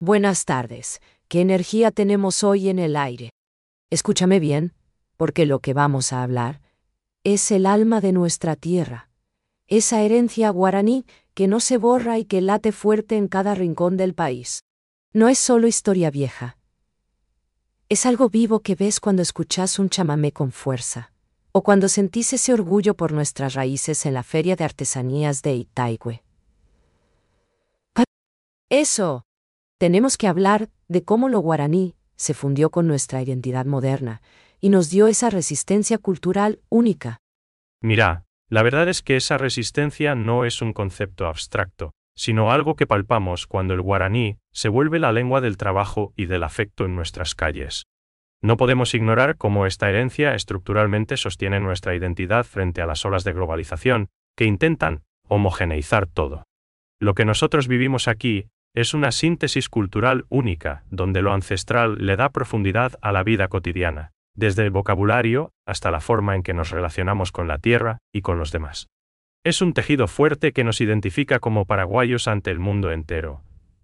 Buenas tardes. ¿Qué energía tenemos hoy en el aire? Escúchame bien, porque lo que vamos a hablar es el alma de nuestra tierra, esa herencia guaraní que no se borra y que late fuerte en cada rincón del país. No es solo historia vieja. Es algo vivo que ves cuando escuchas un chamamé con fuerza, o cuando sentís ese orgullo por nuestras raíces en la Feria de Artesanías de Itaigüe. Eso. Tenemos que hablar de cómo lo guaraní se fundió con nuestra identidad moderna y nos dio esa resistencia cultural única. Mira, la verdad es que esa resistencia no es un concepto abstracto, sino algo que palpamos cuando el guaraní se vuelve la lengua del trabajo y del afecto en nuestras calles. No podemos ignorar cómo esta herencia estructuralmente sostiene nuestra identidad frente a las olas de globalización que intentan homogeneizar todo. Lo que nosotros vivimos aquí es una síntesis cultural única, donde lo ancestral le da profundidad a la vida cotidiana, desde el vocabulario hasta la forma en que nos relacionamos con la tierra y con los demás. Es un tejido fuerte que nos identifica como paraguayos ante el mundo entero.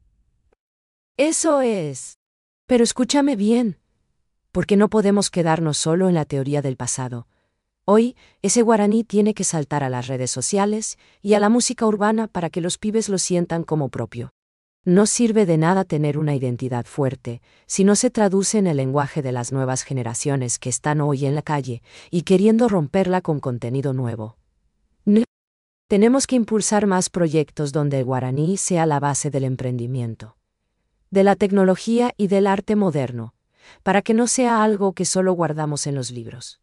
Eso es. Pero escúchame bien, porque no podemos quedarnos solo en la teoría del pasado. Hoy, ese guaraní tiene que saltar a las redes sociales y a la música urbana para que los pibes lo sientan como propio. No sirve de nada tener una identidad fuerte si no se traduce en el lenguaje de las nuevas generaciones que están hoy en la calle y queriendo romperla con contenido nuevo. Tenemos que impulsar más proyectos donde el guaraní sea la base del emprendimiento, de la tecnología y del arte moderno, para que no sea algo que solo guardamos en los libros.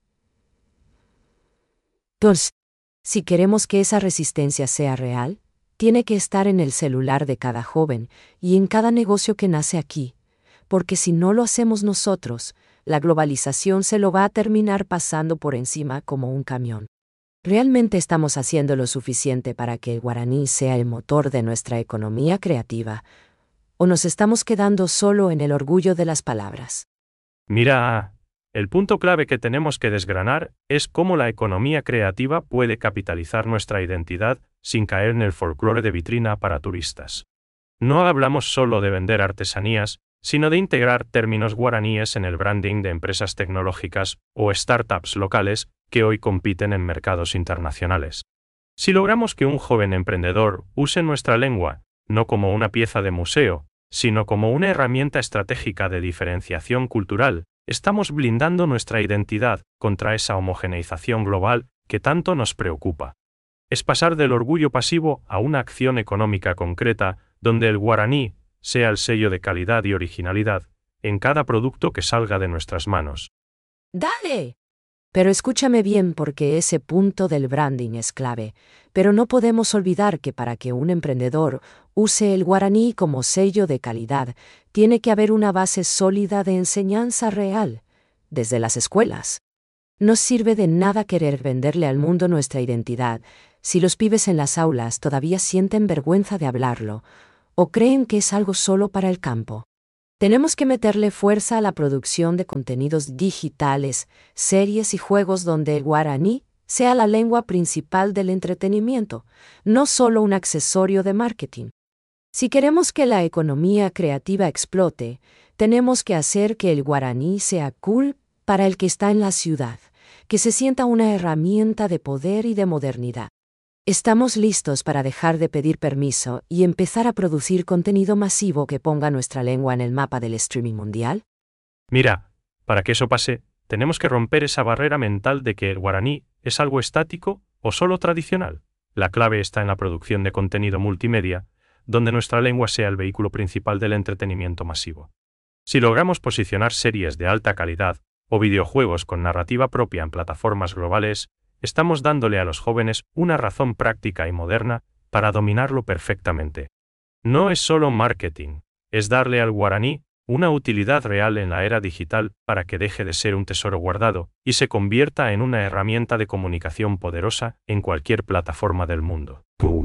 Entonces, si queremos que esa resistencia sea real, tiene que estar en el celular de cada joven y en cada negocio que nace aquí, porque si no lo hacemos nosotros, la globalización se lo va a terminar pasando por encima como un camión. ¿Realmente estamos haciendo lo suficiente para que el guaraní sea el motor de nuestra economía creativa? ¿O nos estamos quedando solo en el orgullo de las palabras? Mira, el punto clave que tenemos que desgranar es cómo la economía creativa puede capitalizar nuestra identidad sin caer en el folclore de vitrina para turistas. No hablamos solo de vender artesanías, sino de integrar términos guaraníes en el branding de empresas tecnológicas o startups locales que hoy compiten en mercados internacionales. Si logramos que un joven emprendedor use nuestra lengua, no como una pieza de museo, sino como una herramienta estratégica de diferenciación cultural, estamos blindando nuestra identidad contra esa homogeneización global que tanto nos preocupa. Es pasar del orgullo pasivo a una acción económica concreta donde el guaraní sea el sello de calidad y originalidad en cada producto que salga de nuestras manos. ¡Dale! Pero escúchame bien porque ese punto del branding es clave, pero no podemos olvidar que para que un emprendedor use el guaraní como sello de calidad, tiene que haber una base sólida de enseñanza real, desde las escuelas. No sirve de nada querer venderle al mundo nuestra identidad si los pibes en las aulas todavía sienten vergüenza de hablarlo o creen que es algo solo para el campo. Tenemos que meterle fuerza a la producción de contenidos digitales, series y juegos donde el guaraní sea la lengua principal del entretenimiento, no solo un accesorio de marketing. Si queremos que la economía creativa explote, tenemos que hacer que el guaraní sea cool para el que está en la ciudad, que se sienta una herramienta de poder y de modernidad. ¿Estamos listos para dejar de pedir permiso y empezar a producir contenido masivo que ponga nuestra lengua en el mapa del streaming mundial? Mira, para que eso pase, tenemos que romper esa barrera mental de que el guaraní es algo estático o solo tradicional. La clave está en la producción de contenido multimedia, donde nuestra lengua sea el vehículo principal del entretenimiento masivo. Si logramos posicionar series de alta calidad o videojuegos con narrativa propia en plataformas globales, estamos dándole a los jóvenes una razón práctica y moderna para dominarlo perfectamente. No es solo marketing, es darle al guaraní una utilidad real en la era digital para que deje de ser un tesoro guardado y se convierta en una herramienta de comunicación poderosa en cualquier plataforma del mundo.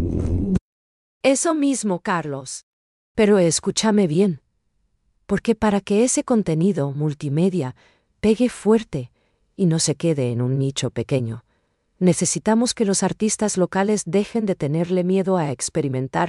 Eso mismo, Carlos. Pero escúchame bien. Porque para que ese contenido multimedia pegue fuerte y no se quede en un nicho pequeño, necesitamos que los artistas locales dejen de tenerle miedo a experimentar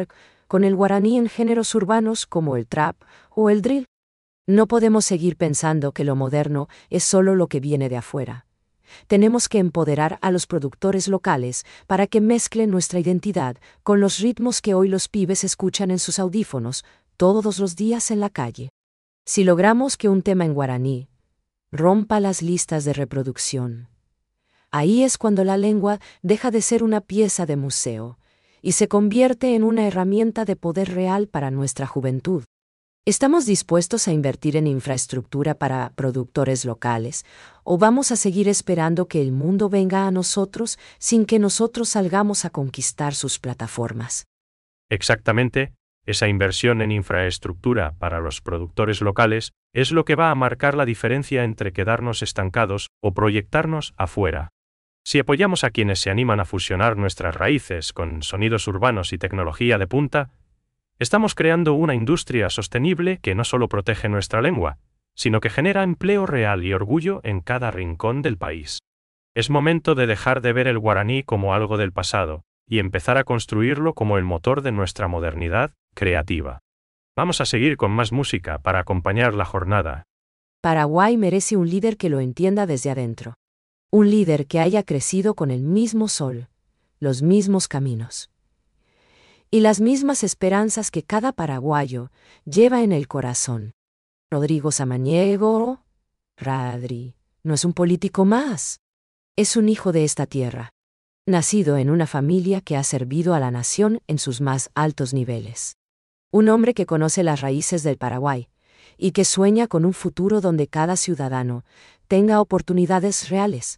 con el guaraní en géneros urbanos como el trap o el drill. No podemos seguir pensando que lo moderno es solo lo que viene de afuera. Tenemos que empoderar a los productores locales para que mezclen nuestra identidad con los ritmos que hoy los pibes escuchan en sus audífonos todos los días en la calle. Si logramos que un tema en guaraní rompa las listas de reproducción, ahí es cuando la lengua deja de ser una pieza de museo y se convierte en una herramienta de poder real para nuestra juventud. ¿Estamos dispuestos a invertir en infraestructura para productores locales o vamos a seguir esperando que el mundo venga a nosotros sin que nosotros salgamos a conquistar sus plataformas? Exactamente, esa inversión en infraestructura para los productores locales es lo que va a marcar la diferencia entre quedarnos estancados o proyectarnos afuera. Si apoyamos a quienes se animan a fusionar nuestras raíces con sonidos urbanos y tecnología de punta, estamos creando una industria sostenible que no solo protege nuestra lengua, sino que genera empleo real y orgullo en cada rincón del país. Es momento de dejar de ver el guaraní como algo del pasado y empezar a construirlo como el motor de nuestra modernidad creativa. Vamos a seguir con más música para acompañar la jornada. Paraguay merece un líder que lo entienda desde adentro. Un líder que haya crecido con el mismo sol, los mismos caminos y las mismas esperanzas que cada paraguayo lleva en el corazón. Rodrigo Samaniego, Radri, no es un político más. Es un hijo de esta tierra, nacido en una familia que ha servido a la nación en sus más altos niveles. Un hombre que conoce las raíces del Paraguay y que sueña con un futuro donde cada ciudadano tenga oportunidades reales.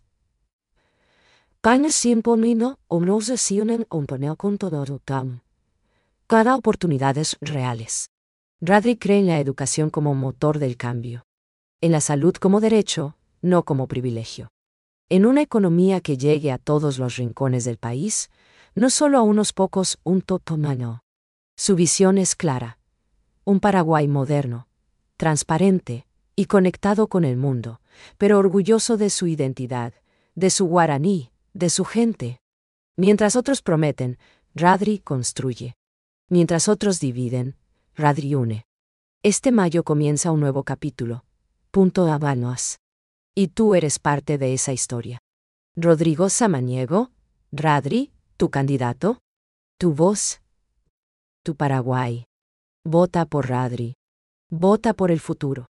Cada oportunidades reales. Radri cree en la educación como motor del cambio. En la salud como derecho, no como privilegio. En una economía que llegue a todos los rincones del país, no solo a unos pocos, un totomano. Su visión es clara. Un Paraguay moderno, transparente y conectado con el mundo, pero orgulloso de su identidad, de su guaraní, de su gente. Mientras otros prometen, Radri construye. Mientras otros dividen, Radri une. Este mayo comienza un nuevo capítulo. Punto Habanos. Y tú eres parte de esa historia. Rodrigo Samaniego, Radri, tu candidato, tu voz, tu Paraguay. Vota por Radri. Vota por el futuro.